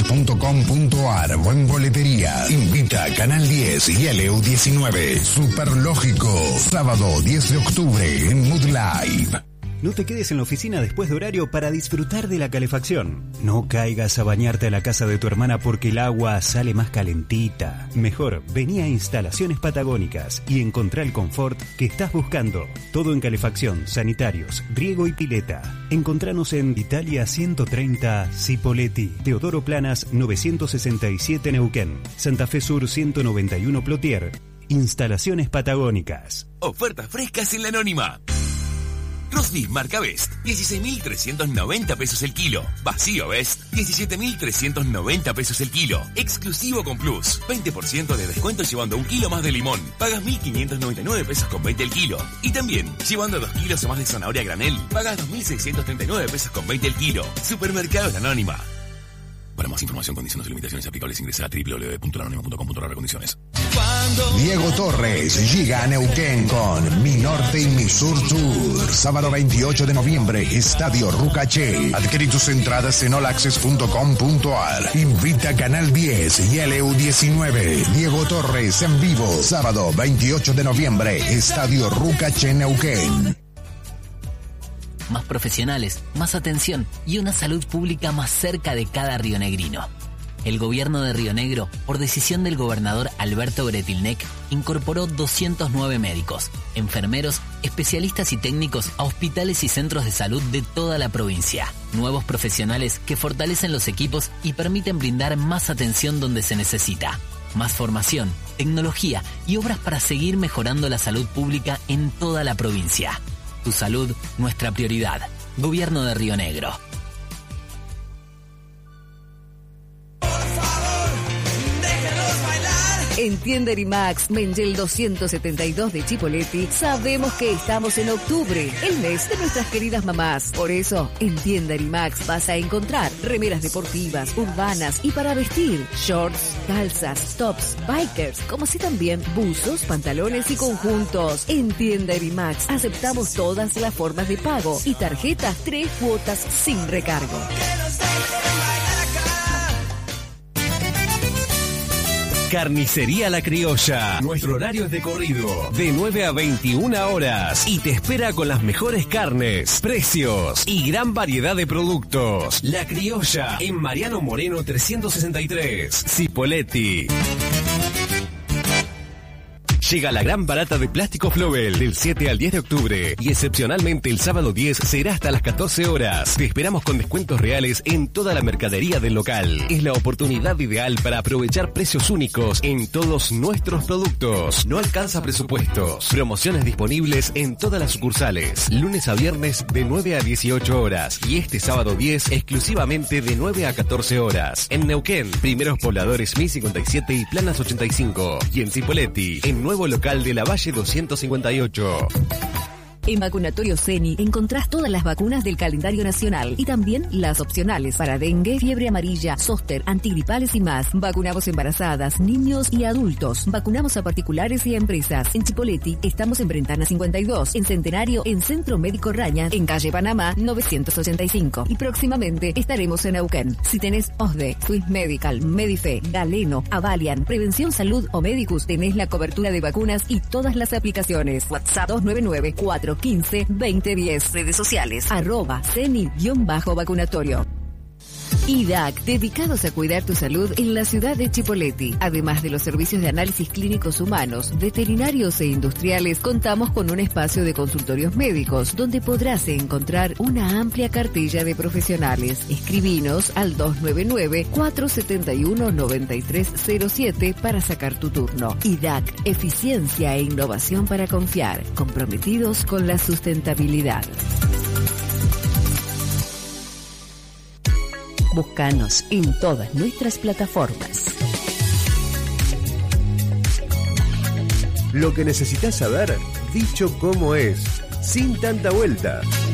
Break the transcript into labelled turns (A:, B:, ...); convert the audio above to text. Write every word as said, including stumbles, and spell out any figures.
A: punto com punto ar o en boletería. Invita Canal diez y L U diecinueve. Superlógico. Sábado diez de octubre en Mood Live.
B: No te quedes en la oficina después de horario para disfrutar de la calefacción. No caigas a bañarte a la casa de tu hermana porque el agua sale más calentita. Mejor, vení a Instalaciones Patagónicas y encontrá el confort que estás buscando. Todo en calefacción, sanitarios, riego y pileta. Encontranos en Italia ciento treinta Cipolletti, Teodoro Planas novecientos sesenta y siete Neuquén, Santa Fe Sur ciento noventa y uno Plotier. Instalaciones Patagónicas.
C: Ofertas frescas en la Anónima. Roast beef marca Best, dieciséis mil trescientos noventa pesos el kilo. Vacío Best, diecisiete mil trescientos noventa pesos el kilo. Exclusivo con Plus, veinte por ciento de descuento llevando un kilo más de limón. Pagas mil quinientos noventa y nueve pesos con veinte el kilo. Y también, llevando dos kilos o más de zanahoria granel, pagas dos mil seiscientos treinta y nueve pesos con veinte el kilo. Supermercados La Anónima. Para más información, condiciones y limitaciones aplicables, ingresa a doble u doble u doble u punto la anónima punto com punto ar condiciones.
A: Diego Torres llega a Neuquén con Mi Norte y Mi Sur Tour. Sábado veintiocho de noviembre, Estadio Rucaché. Adquirí tus entradas en all access punto com punto ar. Invita Canal diez y L U diecinueve. Diego Torres en vivo. Sábado veintiocho de noviembre, Estadio Rucaché, Neuquén.
D: Más profesionales, más atención y una salud pública más cerca de cada rionegrino. El gobierno de Río Negro, por decisión del gobernador Alberto Bretilnec, incorporó doscientos nueve médicos, enfermeros, especialistas y técnicos a hospitales y centros de salud de toda la provincia. Nuevos profesionales que fortalecen los equipos y permiten brindar más atención donde se necesita. Más formación, tecnología y obras para seguir mejorando la salud pública en toda la provincia. Tu salud, nuestra prioridad. Gobierno de Río Negro.
E: En Tienda Erimax, Mengel doscientos setenta y dos de Cipolletti, sabemos que estamos en octubre, el mes de nuestras queridas mamás. Por eso, en Tienda Erimax vas a encontrar remeras deportivas, urbanas y para vestir, shorts, calzas, tops, bikers, como así también buzos, pantalones y conjuntos. En Tienda Erimax aceptamos todas las formas de pago y tarjetas tres cuotas sin recargo.
F: Carnicería La Criolla. Nuestro horario es de corrido, de nueve a veintiuna horas. Y te espera con las mejores carnes, precios y gran variedad de productos. La Criolla, en Mariano Moreno trescientos sesenta y tres. Cipolletti. Llega la gran barata de Plástico Flobel del siete al diez de octubre y excepcionalmente el sábado diez será hasta las catorce horas. Te esperamos con descuentos reales en toda la mercadería del local. Es la oportunidad ideal para aprovechar precios únicos en todos nuestros productos. No alcanza presupuestos. Promociones disponibles en todas las sucursales. Lunes a viernes de nueve a dieciocho horas y este sábado diez exclusivamente de nueve a catorce horas. En Neuquén, Primeros Pobladores mil cincuenta y siete y Planas ochenta y cinco. Y en Cipolletti, en nueve local de la Valle doscientos cincuenta y ocho.
E: En Vacunatorio Ceni encontrás todas las vacunas del calendario nacional y también las opcionales para dengue, fiebre amarilla, zóster, antigripales y más. Vacunamos embarazadas, niños y adultos. Vacunamos a particulares y a empresas. En Cipolletti estamos en Brentana cincuenta y dos, en Centenario, en Centro Médico Raña, en Calle Panamá novecientos ochenta y cinco. Y próximamente estaremos en Neuquén. Si tenés O S D E, Swiss Medical, Medife, Galeno, Avalian, Prevención Salud o Medicus, tenés la cobertura de vacunas y todas las aplicaciones. WhatsApp dos nueve nueve, cuatro quince, veinte diez. Redes sociales, arroba ceni-vacunatorio. I D A C, dedicados a cuidar tu salud en la ciudad de Cipolletti. Además de los servicios de análisis clínicos humanos, veterinarios e industriales, contamos con un espacio de consultorios médicos donde podrás encontrar una amplia cartilla de profesionales. Escribinos al dos nueve nueve, cuatro siete uno, nueve tres cero siete para sacar tu turno. I D A C, eficiencia e innovación para confiar, comprometidos con la sustentabilidad. Búscanos en todas nuestras plataformas.
G: Lo que necesitas saber, dicho como es, sin tanta vuelta.